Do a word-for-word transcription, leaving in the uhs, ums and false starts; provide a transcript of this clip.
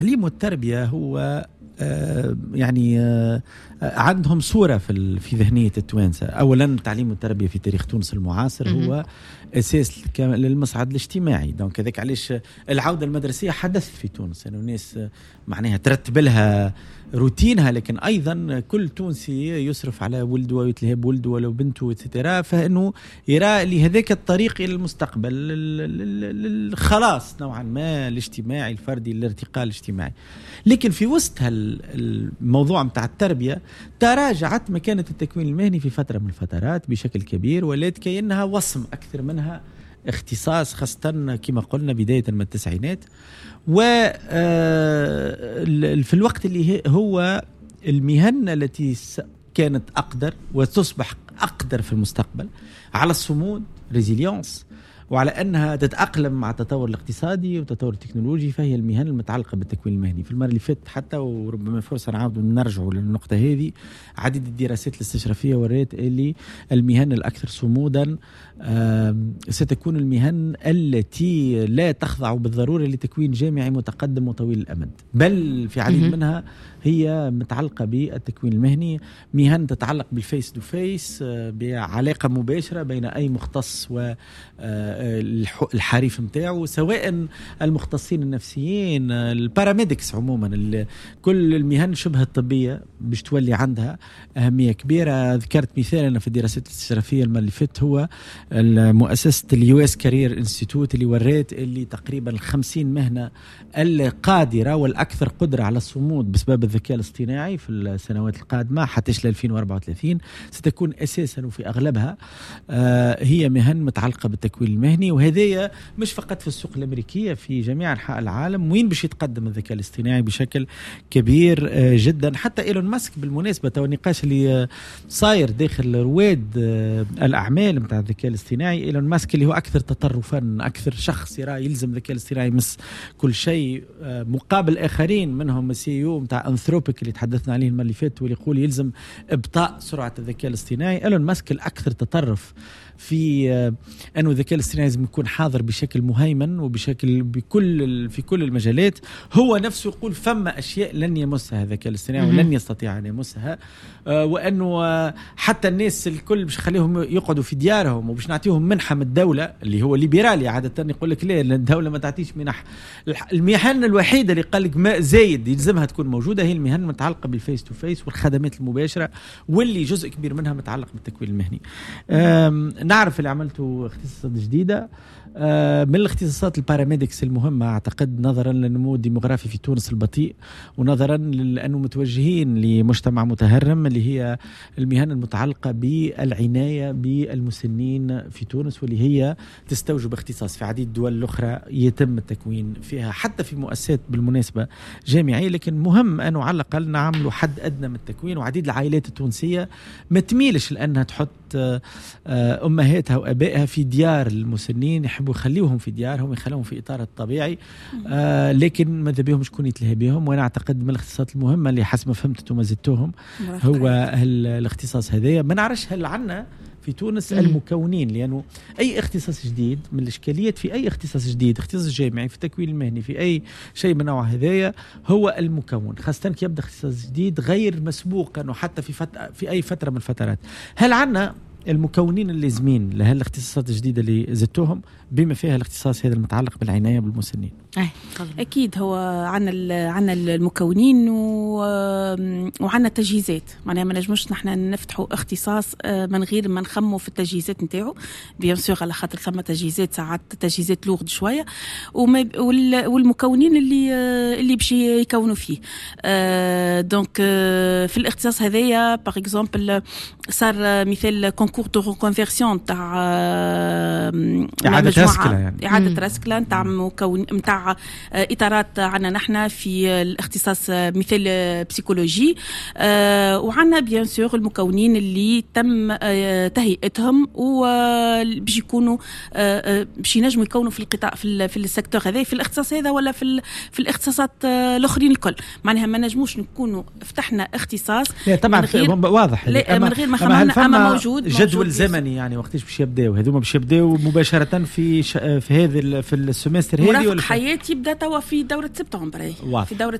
التعليم والتربية هو آه يعني آه عندهم صورة في في ذهنية التوانسة. أولا التعليم والتربية في تاريخ تونس المعاصر هو أساس للمصعد الاجتماعي. دونك كذلك علاش العودة المدرسية حدث في تونس، يعني الناس معناها ترتب لها روتينها، لكن أيضا كل تونسي يصرف على ولده ويتلهى بولده ولو بنته وتترى، فإنه يرى لهذاك الطريق إلى المستقبل، الخلاص نوعا ما الاجتماعي الفردي، الارتقاء الاجتماعي. لكن في وسط الموضوع متاع التربية تراجعت مكانة التكوين المهني في فترة من الفترات بشكل كبير، ولات كأنها وصم أكثر منها اختصاص، خاصة كما قلنا بداية من التسعينات. وفي الوقت اللي هو المهن التي كانت أقدر وتصبح أقدر في المستقبل على الصمود ريزيليونس، وعلى أنها تتأقلم مع التطور الاقتصادي والتطور التكنولوجي، فهي المهن المتعلقة بالتكوين المهني. في المرة اللي فاتت حتى، وربما فرصة نعاود نرجعوا للنقطة هذه، عديد الدراسات الاستشرافية وريت اللي المهن الأكثر صمودا ستكون المهن التي لا تخضع بالضرورة لتكوين جامعي متقدم وطويل الأمد، بل في عديد منها هي متعلقة بالتكوين المهني. مهن تتعلق بالفيس دو فيس، بعلاقة مباشرة بين أي مختص والحريف متاعه، سواء المختصين النفسيين، الباراميديكس عموما، كل المهن شبه الطبية باش تولي عندها أهمية كبيرة. ذكرت مثال في الدراسات الاستشرافية المرة اللي فاتت، هو مؤسسة اليو اس كارير انستيتوت اللي وريت اللي تقريبا الخمسين مهنة القادرة والأكثر قدرة على الصمود بسبب الذكاء الاصطناعي في السنوات القادمة حتى ل ألفين وأربعة وثلاثين ستكون أساسا وفي أغلبها آه هي مهن متعلقة بالتكوين المهني. وهذه مش فقط في السوق الأمريكية، في جميع أنحاء العالم وين باش يتقدم الذكاء الاصطناعي بشكل كبير آه جدا. حتى إيلون ماسك بالمناسبة، والنقاش اللي صاير داخل رواد آه الأعمال متاع الذكاء الاصطناعي، إيلون ماسك اللي هو أكثر تطرفا، أكثر شخص يرى يلزم الذكاء الاصطناعي مس كل شيء، آه مقابل آخرين منهم السي او متاع أنثروبيك اللي تحدثنا عليه المرة اللي فاتت، واللي يقول يلزم إبطاء سرعة الذكاء الاصطناعي. إيلون ماسك الأكثر تطرف في أنه الذكاء الاصطناعي لازم يكون حاضر بشكل مهيمن وبشكل بكل في كل المجالات. هو نفسه يقول فما أشياء لن يمسها الذكاء الاصطناعي ولن يستطيع أن يمسها، آه وأنه آه حتى الناس الكل باش خليهم يقعدوا في ديارهم وباش نعطيهم منحة من الدولة، اللي هو ليبرالي عادة يقول لك لا، الدولة ما تعطيش منح. المهن الوحيدة اللي قال لك ما زايد يلزمها تكون موجودة هي المهن المتعلقة بالفيس تو فيس والخدمات المباشرة، واللي جزء كبير منها متعلق بالتكوين المهني. نعرف اللي عملته اختصاصات جديدة من الاختصاصات الباراميديكس المهمة، أعتقد نظرا للنمو الديموغرافي في تونس البطيء، ونظرا لأنه متوجهين لمجتمع متهرم، اللي هي المهن المتعلقة بالعناية بالمسنين في تونس، واللي هي تستوجب اختصاص في عديد الدول الأخرى يتم التكوين فيها، حتى في مؤسسات بالمناسبة جامعية. لكن مهم أنه على الأقل نعملوا حد أدنى من التكوين. وعديد العائلات التونسية ما تميلش لأنها تحط أمهاتها وأبائها في ديار المسنين، يحبوا يخليوهم في ديارهم، يخلوهم في إطار الطبيعي، آه لكن ماذا بهم شكون يتلهى بهم. وأنا أعتقد من الاختصاصات المهمة اللي حسب ما فهمت وما زدتهم هو الاختصاص هذايا. ما نعرفش هل عنا في تونس المكونين، لأنه أي اختصاص جديد من الإشكاليات في أي اختصاص جديد، اختصاص جامعي في التكوين المهني في أي شيء من نوع هذايا، هو المكون، خاصة كي يبدأ اختصاص جديد غير مسبوق، أنه حتى في فترة في أي فترة من الفترات. هل عنا المكونين اللازمين لهذه الاختصاصات الجديدة اللي زدتوهم، بما فيها الاختصاص هذا المتعلق بالعناية بالمسنين؟ أكيد هو عنا عنا المكونين وعنا التجهيزات. معناها ما نجمش نحن نفتحوا اختصاص من غير ما نخموا في التجهيزات نتاعو، بيان سور على خاطر ثم تجهيزات ساعات تجهيزات لوغد شوية، والمكونين اللي اللي باش يكونوا فيه. دونك في الاختصاص هذايا باغ اكزومبل صار مثال كونكور دو ريكونفيرسيون تاع إعادة رسكلة، يعني إعادة رسكلة نتاع مكون نتاع إطارات عنا نحن في الاختصاص مثل بسيكولوجي، أه وعنا بيان سور المكونين اللي تم أه تهيئتهم وباش يكونوا أه باش ينجموا يكونوا في القطاع في, في السيكتور هذا، في الاختصاص هذا ولا في في الاختصاصات الاخرين الكل. معناها ما نجموش نكونوا فتحنا اختصاص طبعا واضح من غير ما خممنا، اما موجود جدول زمني، يعني وقتاش باش يبداو هذوما باش يبداو مباشرة في ش... في هذا في السمستر هذه ولا العمليات يبدا توا في دوره سبتمبر، في دوره